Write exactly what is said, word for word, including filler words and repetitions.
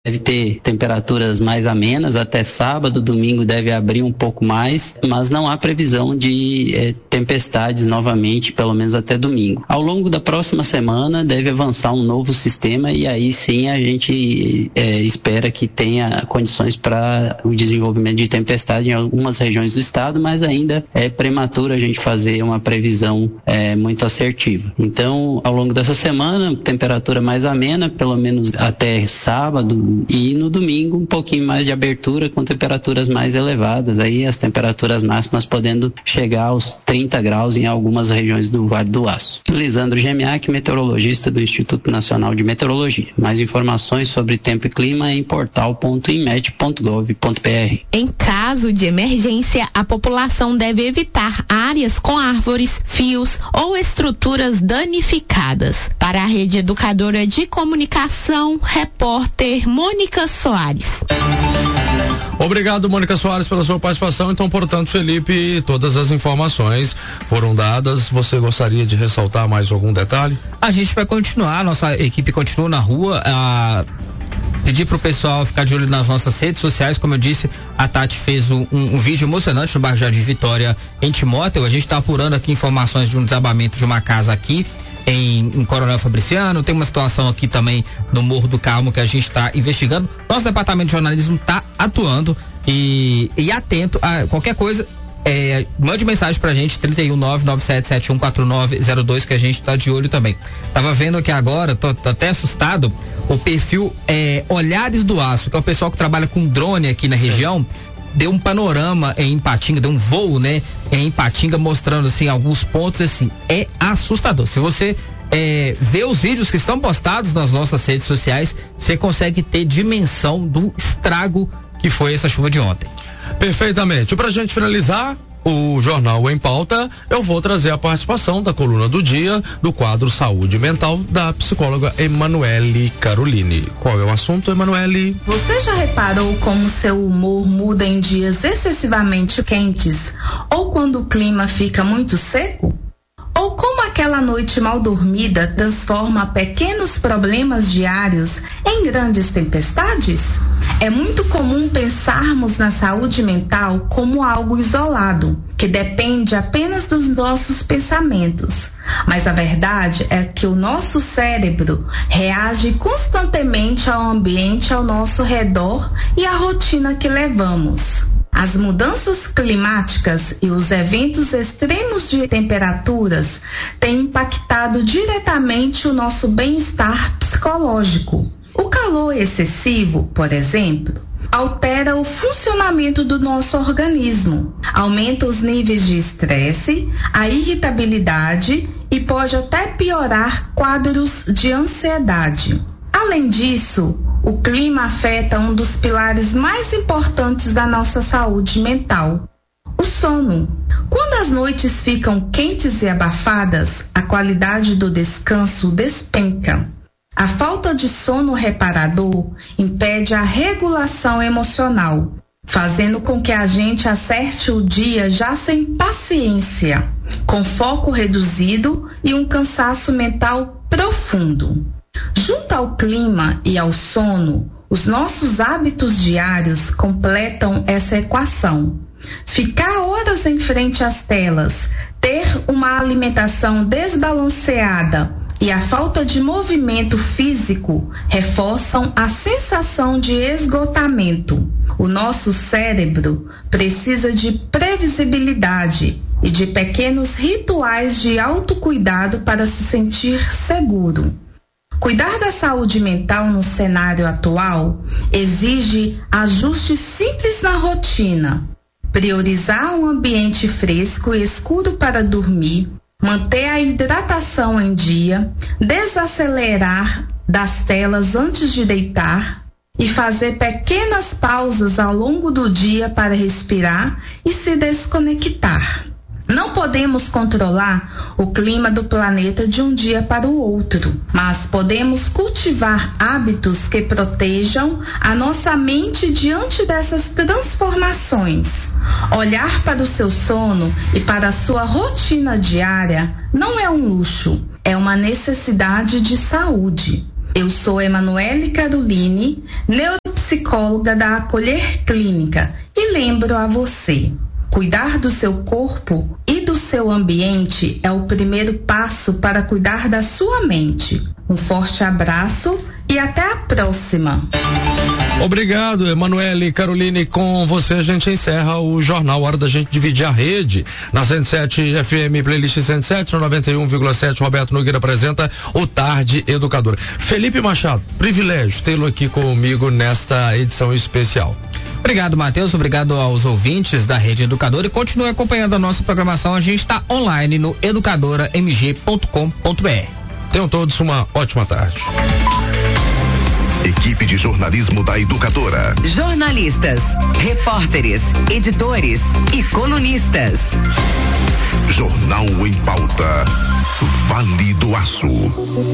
Deve ter temperaturas mais amenas até sábado, domingo deve abrir um pouco mais, mas não há previsão de eh, tempestades novamente, pelo menos até domingo. Ao longo da próxima semana deve avançar um novo sistema e aí sim a gente eh, espera que tenha condições para o desenvolvimento de tempestade em algumas regiões do estado, mas ainda é prematuro a gente fazer uma previsão eh, muito assertiva. Então, ao longo dessa semana, temperatura mais amena, pelo menos até sábado, e no domingo um pouquinho mais de abertura com temperaturas mais elevadas, aí as temperaturas máximas podendo chegar aos trinta graus em algumas regiões do Vale do Aço. Lisandro Gemiak, meteorologista do Instituto Nacional de Meteorologia. Mais informações sobre tempo e clima em portal ponto inmet ponto gov ponto br. Em caso de emergência, a população deve evitar áreas com árvores, fios ou estruturas danificadas. Para a Rede Educadora de Comunicação, repórter Mônica Soares. Obrigado, Mônica Soares, pela sua participação. Então, portanto, Felipe, todas as informações foram dadas. Você gostaria de ressaltar mais algum detalhe? A gente vai continuar, nossa equipe continua na rua. A... Pedir pro pessoal ficar de olho nas nossas redes sociais. Como eu disse, a Tati fez um, um, um vídeo emocionante no bairro Jardim Vitória, em Timóteo. A gente está apurando aqui informações de um desabamento de uma casa aqui em, em Coronel Fabriciano. Tem uma situação aqui também no Morro do Carmo que a gente está investigando. Nosso departamento de jornalismo está atuando e, e atento a qualquer coisa. É, mande mensagem pra gente, trinta e um, nove nove sete sete um quatro nove zero dois, que a gente tá de olho também. Tava vendo aqui agora, tô, tô até assustado, o perfil é, Olhares do Aço, que é o pessoal que trabalha com drone aqui na região, deu um panorama em Ipatinga, deu um voo, né, em Ipatinga, mostrando, assim, alguns pontos, assim, é assustador. Se você é, vê os vídeos que estão postados nas nossas redes sociais, você consegue ter dimensão do estrago que foi essa chuva de ontem. Perfeitamente. Pra gente finalizar o Jornal em Pauta, eu vou trazer a participação da coluna do dia do quadro Saúde Mental da psicóloga Emanuele Caroline. Qual é o assunto, Emanuele? Você já reparou como seu humor muda em dias excessivamente quentes ou quando o clima fica muito seco? Ou como aquela noite mal dormida transforma pequenos problemas diários em grandes tempestades? É muito comum pensarmos na saúde mental como algo isolado, que depende apenas dos nossos pensamentos. Mas a verdade é que o nosso cérebro reage constantemente ao ambiente ao nosso redor e à rotina que levamos. As mudanças climáticas e os eventos extremos de temperaturas têm impactado diretamente o nosso bem-estar psicológico. O calor excessivo, por exemplo, altera o funcionamento do nosso organismo, aumenta os níveis de estresse, a irritabilidade e pode até piorar quadros de ansiedade. Além disso, o clima afeta um dos pilares mais importantes da nossa saúde mental, o sono. Quando as noites ficam quentes e abafadas, a qualidade do descanso despenca. A falta de sono reparador impede a regulação emocional, fazendo com que a gente acerte o dia já sem paciência, com foco reduzido e um cansaço mental profundo. Junto ao clima e ao sono, os nossos hábitos diários completam essa equação. Ficar horas em frente às telas, ter uma alimentação desbalanceada e a falta de movimento físico reforçam a sensação de esgotamento. O nosso cérebro precisa de previsibilidade e de pequenos rituais de autocuidado para se sentir seguro. Cuidar da saúde mental no cenário atual exige ajustes simples na rotina. Priorizar um ambiente fresco e escuro para dormir, manter a hidratação em dia, desacelerar das telas antes de deitar e fazer pequenas pausas ao longo do dia para respirar e se desconectar. Não podemos controlar o clima do planeta de um dia para o outro, mas podemos cultivar hábitos que protejam a nossa mente diante dessas transformações. Olhar para o seu sono e para a sua rotina diária não é um luxo, é uma necessidade de saúde. Eu sou Emanuele Caroline, neuropsicóloga da Acolher Clínica, e lembro a você: cuidar do seu corpo e do seu ambiente é o primeiro passo para cuidar da sua mente. Um forte abraço e até a próxima. Obrigado, Emanuele Caroline. Com você a gente encerra o jornal. Hora da gente dividir a rede. Na cento e sete F M, playlist cento e sete, no noventa e um vírgula sete, Roberto Nogueira apresenta o Tarde Educadora. Felipe Machado, privilégio tê-lo aqui comigo nesta edição especial. Obrigado, Matheus. Obrigado aos ouvintes da Rede Educadora, e continue acompanhando a nossa programação. A gente está online no educadora m g ponto com ponto b r. Tenham todos uma ótima tarde. Equipe de jornalismo da Educadora. Jornalistas, repórteres, editores e colunistas. Jornal em Pauta. Vale do Aço.